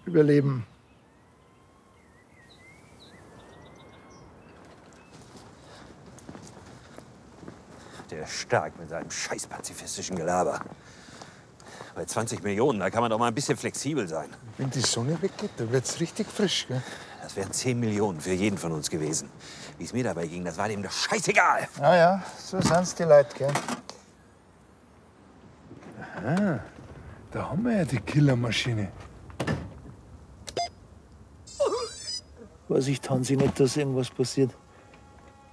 überleben. Der ist stark mit seinem scheiß pazifistischen Gelaber. Bei 20 Millionen, da kann man doch mal ein bisschen flexibel sein. Wenn die Sonne weggeht, dann wird's richtig frisch, gell? Das wären 10 Millionen für jeden von uns gewesen. Wie es mir dabei ging, das war dem doch scheißegal. Ja, ja, so sind's die Leute, gell? Aha, da haben wir ja die Killermaschine. Vorsicht, Hansi, nicht, dass irgendwas passiert.